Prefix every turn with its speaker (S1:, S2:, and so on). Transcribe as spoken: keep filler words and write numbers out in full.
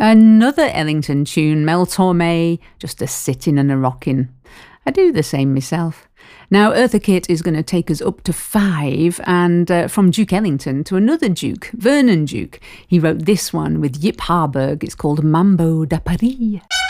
S1: Another Ellington tune, Mel Torme, just a sitting and a rocking. I do the same myself. Now, Eartha Kitt is going to take us up to five, and uh, from Duke Ellington to another Duke, Vernon Duke. He wrote this one with Yip Harburg. It's called Mambo da Paris.